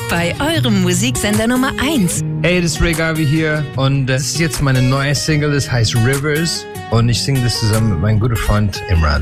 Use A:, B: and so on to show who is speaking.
A: bei eurem Musiksender Nummer 1.
B: Hey, das ist Ray Garvey hier und das ist jetzt meine neue Single, das heißt Rivers und ich singe das zusammen mit meinem guten Freund Imran.